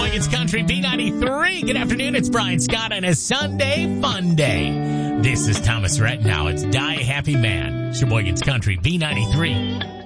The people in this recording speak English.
Sheboygan's Country B93. Good afternoon. It's Brian Scott on a Sunday fun day. This is Thomas Rhett. Now it's Die Happy Man. Sheboygan's Country B93.